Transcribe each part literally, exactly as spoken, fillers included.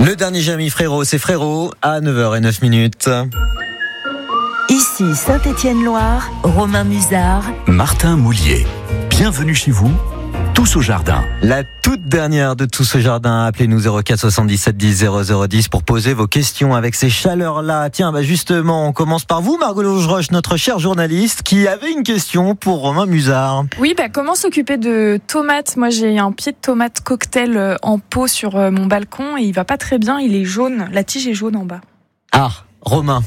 Le dernier Jérémy Frérot, c'est Frérot à neuf heures zéro neuf minutes. Ici Saint-Étienne-Loire, Romain Musard, Martin Moulier. Bienvenue chez vous, Tous au Jardin. La toute dernière de Tous au Jardin. Appelez-nous zéro quatre soixante-dix-sept dix zéro zéro dix pour poser vos questions avec ces chaleurs-là. Tiens, bah justement, on commence par vous, Margot Longeroche, notre chère journaliste, qui avait une question pour Romain Musard. Oui, bah comment s'occuper de tomates ? Moi, j'ai un pied de tomate cocktail en pot sur mon balcon et il va pas très bien. Il est jaune. La tige est jaune en bas. Ah, Romain.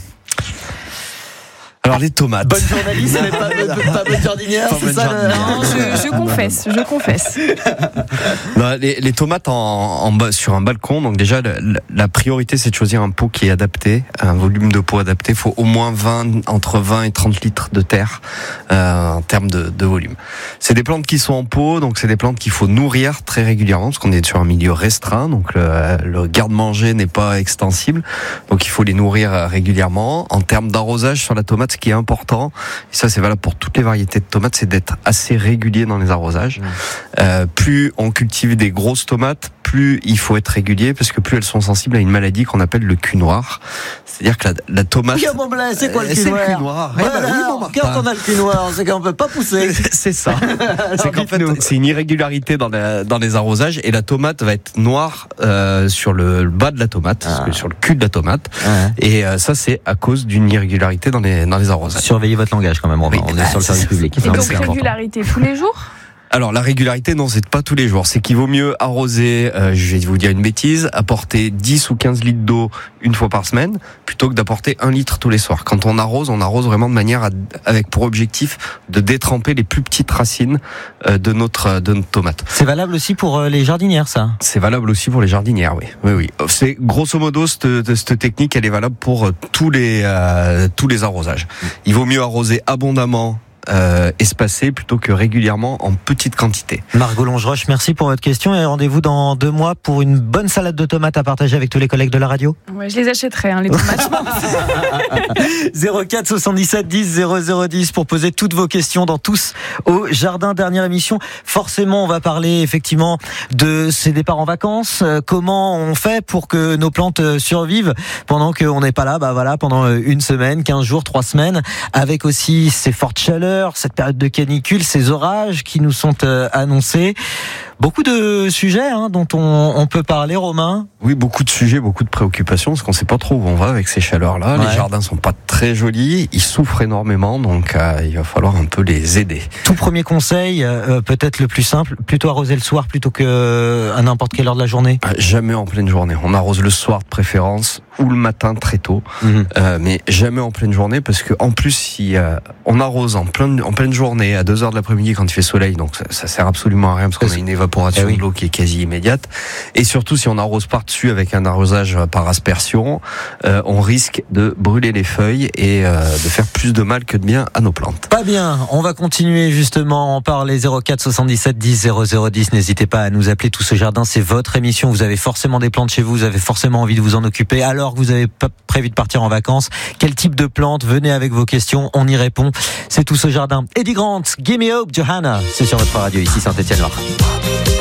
Alors les tomates. Bonne journaliste, mais pas, bonne, pas bonne jardinière, Pas c'est bonne ça jardinière. le... Non, je, je confesse, je confesse. Non, les, les tomates en, en bas, sur un balcon, donc déjà la, la priorité c'est de choisir un pot qui est adapté, un volume de pot adapté. Il faut au moins vingt, entre vingt et trente litres de terre euh, en termes de, de volume. C'est des plantes qui sont en pot, donc c'est des plantes qu'il faut nourrir très régulièrement parce qu'on est sur un milieu restreint, donc le, le garde-manger n'est pas extensible, donc il faut les nourrir régulièrement. En termes d'arrosage sur la tomate, ce qui est important, et ça c'est valable pour toutes les variétés de tomates, c'est d'être assez régulier dans les arrosages. Mmh. Euh, plus on cultive des grosses tomates, plus il faut être régulier, parce que plus elles sont sensibles à une maladie qu'on appelle le cul noir. C'est-à-dire que la, la tomate... Oui, bon blé, c'est quoi le euh, cul c'est noir, le cul noir. Ouais, Eh ben, alors, oui, bon, Martin. quand on a le cul noir, c'est qu'on peut pas pousser. C'est ça. C'est qu'en fait, dites-nous. c'est une irrégularité dans, la, dans les arrosages, et la tomate va être noire euh, sur le, le bas de la tomate, Ah. sur le cul de la tomate. Ouais. Et euh, ça, c'est à cause d'une irrégularité dans les, dans les arrosages. Surveillez votre langage quand même, Romain. Oui. On est sur le service public. Et Non, donc c'est important. régularité tous les jours ? Alors la régularité, non, c'est pas tous les jours. C'est qu'il vaut mieux arroser, euh, je vais vous dire une bêtise, apporter dix ou quinze litres d'eau une fois par semaine, plutôt que d'apporter un litre tous les soirs. Quand on arrose, on arrose vraiment de manière à, avec pour objectif de détremper les plus petites racines euh, de notre de notre tomate. C'est valable aussi pour euh, les jardinières, ça. C'est valable aussi pour les jardinières, oui. Oui, oui. C'est grosso modo cette, cette technique, elle est valable pour euh, tous les euh, tous les arrosages. Il vaut mieux arroser abondamment. Euh, espacé plutôt que régulièrement en petite quantité. Margot Longeroche, merci pour votre question et rendez-vous dans deux mois pour une bonne salade de tomates à partager avec tous les collègues de la radio. Ouais, je les achèterai, hein, les tomates. zéro quatre soixante-dix-sept dix zéro zéro dix pour poser toutes vos questions dans Tous au Jardin. Dernière émission. Forcément, on va parler effectivement de ces départs en vacances. Euh, comment on fait pour que nos plantes euh, survivent pendant qu'on n'est pas là, bah voilà, pendant une semaine, quinze jours, trois semaines, avec aussi ces fortes chaleurs, cette période de canicule, ces orages qui nous sont euh, annoncés. Beaucoup de sujets hein, dont on, on peut parler, Romain. Oui, beaucoup de sujets, beaucoup de préoccupations, parce qu'on ne sait pas trop où on va avec ces chaleurs-là. Ouais. Les jardins sont pas très jolis, ils souffrent énormément, donc euh, il va falloir un peu les aider. Tout premier conseil, euh, peut-être le plus simple, plutôt arroser le soir plutôt que à n'importe quelle heure de la journée. Jamais en pleine journée. On arrose le soir de préférence ou le matin très tôt, Mmh. euh, mais jamais en pleine journée, parce que en plus, si euh, on arrose en pleine en pleine journée à deux heures de l'après-midi quand il fait soleil, donc ça, ça sert absolument à rien parce qu'on a une évaporation Eh oui. de l'eau qui est quasi immédiate. Et surtout, si on arrose par-dessus avec un arrosage par aspersion, euh, on risque de brûler les feuilles et euh, de faire plus de mal que de bien à nos plantes. Pas bien, on va continuer justement par les zéro quatre soixante-dix-sept dix zéro zéro dix. N'hésitez pas à nous appeler. Tous ce jardin, c'est votre émission. Vous avez forcément des plantes chez vous, vous avez forcément envie de vous en occuper alors que vous avez pas prévu de partir en vacances. Quel type de plantes? Venez avec vos questions, on y répond. C'est Tous ce jardin. Eddie Grant, Give Me Hope, Johanna. C'est sur votre radio ici Saint-Étienne-Loire.